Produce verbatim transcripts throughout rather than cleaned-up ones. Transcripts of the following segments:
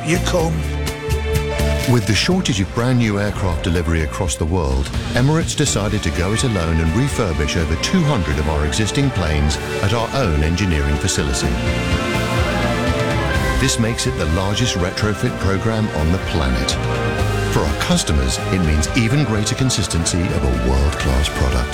Out you come. With the shortage of brand new aircraft delivery across the world, Emirates decided to go it alone and refurbish over two hundred of our existing planes at our own engineering facility. This makes it the largest retrofit program on the planet. For our customers, it means even greater consistency of a world-class product.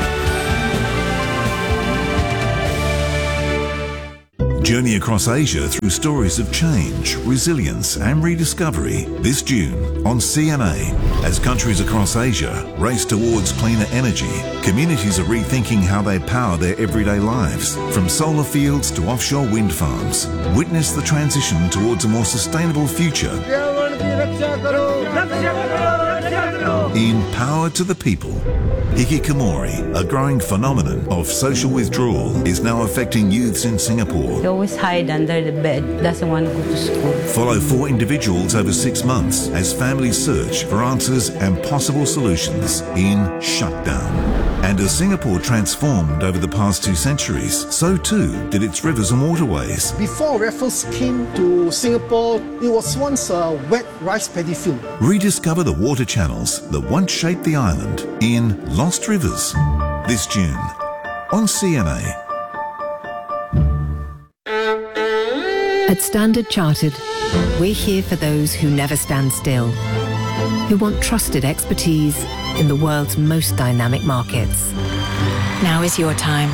Journey across Asia through stories of change, resilience and rediscovery this June on C N A. As countries across Asia race towards cleaner energy, communities are rethinking how they power their everyday lives. From solar fields to offshore wind farms, witness the transition towards a more sustainable future in Power to the People. Hikikomori, a growing phenomenon of social withdrawal, is now affecting youths in Singapore. They always hide under the bed, doesn't want to go to school. Follow four individuals over six months as families search for answers and possible solutions in Shutdown. And as Singapore transformed over the past two centuries, so too did its rivers and waterways. Before Raffles came to Singapore, it was once a wet rice paddy field. Rediscover the water channels that once shaped the island in Lost Rivers this June on C N A. At Standard Chartered, we're here for those who never stand still, who want trusted expertise in the world's most dynamic markets. Now is your time.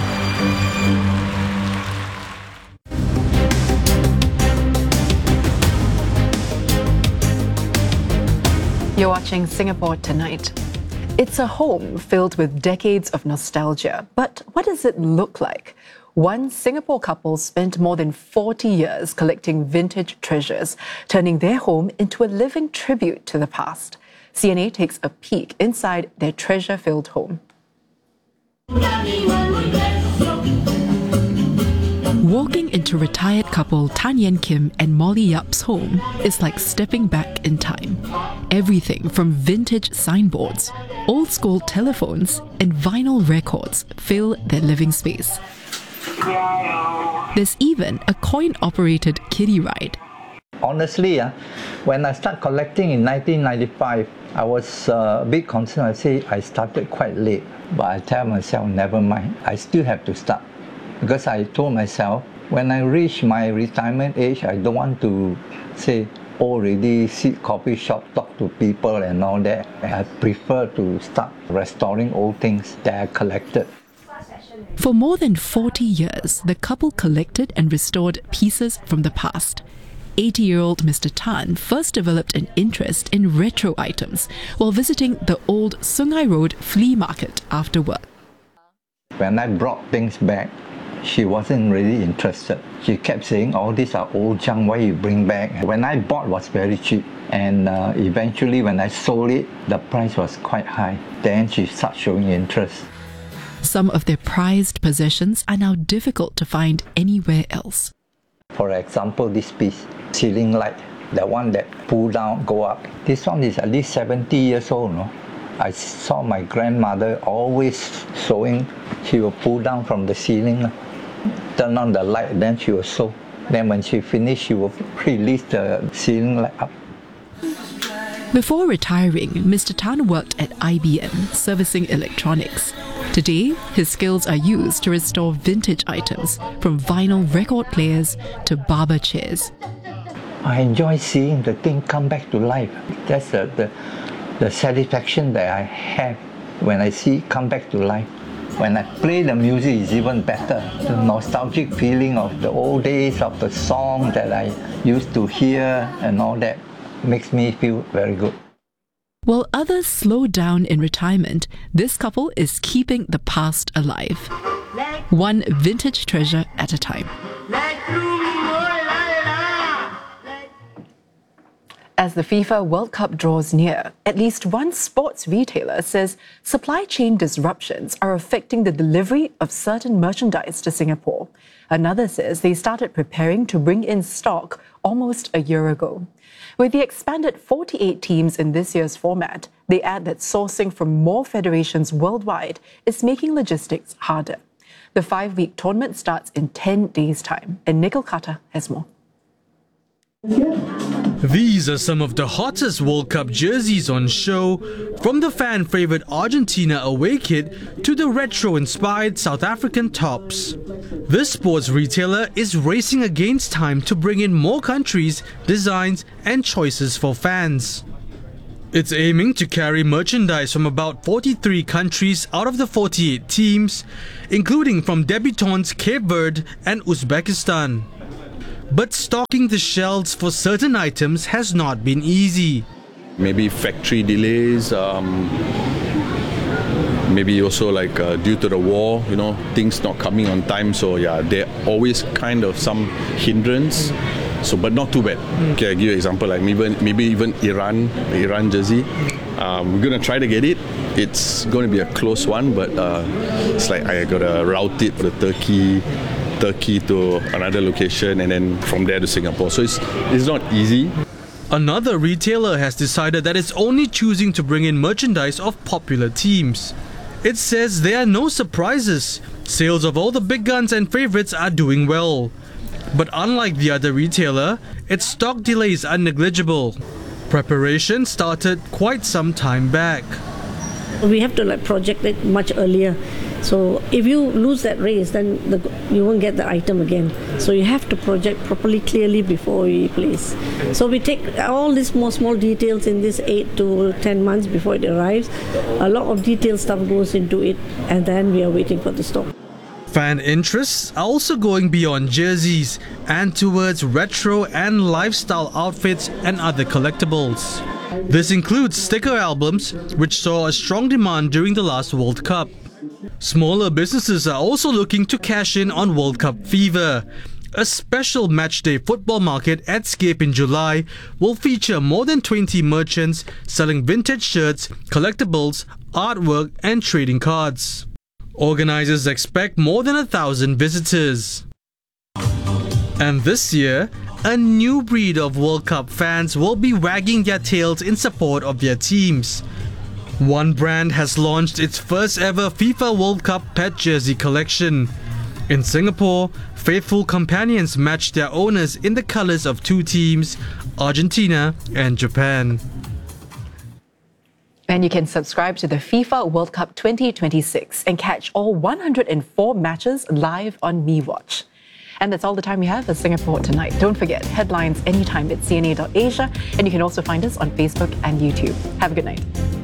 You're watching Singapore Tonight. It's a home filled with decades of nostalgia, but what does it look like? One Singapore couple spent more than forty years collecting vintage treasures, turning their home into a living tribute to the past. C N A takes a peek inside their treasure-filled home. Walking into retired couple Tan Yen Kim and Molly Yap's home is like stepping back in time. Everything from vintage signboards, old-school telephones and vinyl records fill their living space. There's even a coin-operated kiddie ride. Honestly, uh, when I started collecting in nineteen ninety-five, I was uh, a bit concerned. I say I started quite late, but I tell myself, never mind, I still have to start. Because I told myself, when I reach my retirement age, I don't want to say, already sit coffee shop, talk to people and all that. I prefer to start restoring old things that I collected. For more than forty years, the couple collected and restored pieces from the past. eighty-year-old Mister Tan first developed an interest in retro items while visiting the old Sungai Road flea market after work. When I brought things back, she wasn't really interested. She kept saying, all these are old junk, why you bring back? When I bought, it was very cheap. And uh, eventually when I sold it, the price was quite high. Then she started showing interest. Some of their prized possessions are now difficult to find anywhere else. For example, this piece, ceiling light, the one that pull down, go up. This one is at least seventy years old, no? I saw my grandmother always sewing. She will pull down from the ceiling, turn on the light, then she will sew. Then when she finished, she will release the ceiling light up. Before retiring, Mister Tan worked at I B M, servicing electronics. Today, his skills are used to restore vintage items, from vinyl record players to barber chairs. I enjoy seeing the thing come back to life. That's the, the, the satisfaction that I have when I see it come back to life. When I play the music, it's even better. The nostalgic feeling of the old days, of the song that I used to hear and all that makes me feel very good. While others slow down in retirement, this couple is keeping the past alive, one vintage treasure at a time. As the FIFA World Cup draws near, at least one sports retailer says supply chain disruptions are affecting the delivery of certain merchandise to Singapore. Another says they started preparing to bring in stock almost a year ago. With the expanded forty-eight teams in this year's format, they add that sourcing from more federations worldwide is making logistics harder. The five-week tournament starts in ten days' time, and Nicole Carter has more. These are some of the hottest World Cup jerseys on show, from the fan-favourite Argentina away kit to the retro-inspired South African tops. This sports retailer is racing against time to bring in more countries, designs and choices for fans. It's aiming to carry merchandise from about forty-three countries out of the forty-eight teams, including from debutants Cape Verde and Uzbekistan. But stocking the shelves for certain items has not been easy. Maybe factory delays, um, maybe also like uh, due to the war, you know, things not coming on time. So yeah, there always kind of some hindrance. So, but not too bad. Okay, I'll give you an example, like maybe, maybe even Iran, the Iran jersey. Um, we're gonna try to get it. It's going to be a close one, but uh, it's like I gotta route it for the Turkey. Turkey to another location and then from there to Singapore. So it's, it's not easy. Another retailer has decided that it's only choosing to bring in merchandise of popular teams. It says there are no surprises. Sales of all the big guns and favourites are doing well. But unlike the other retailer, its stock delays are negligible. Preparation started quite some time back. We have to like project it much earlier. So if you lose that race, then the, you won't get the item again. So you have to project properly, clearly before we place. So we take all these small, small details in this eight to ten months before it arrives. A lot of detailed stuff goes into it, and then we are waiting for the stock. Fan interests are also going beyond jerseys and towards retro and lifestyle outfits and other collectibles. This includes sticker albums, which saw a strong demand during the last World Cup. Smaller businesses are also looking to cash in on World Cup fever. A special matchday football market at Scape in July will feature more than twenty merchants selling vintage shirts, collectibles, artwork and trading cards. Organisers expect more than a thousand visitors. And this year, a new breed of World Cup fans will be wagging their tails in support of their teams. One brand has launched its first ever FIFA World Cup pet jersey collection. In Singapore, faithful companions match their owners in the colours of two teams, Argentina and Japan. And you can subscribe to the FIFA World Cup twenty twenty-six and catch all one hundred four matches live on MeWatch. And that's all the time we have for Singapore Tonight. Don't forget, headlines anytime at C N A dot asia, and you can also find us on Facebook and YouTube. Have a good night.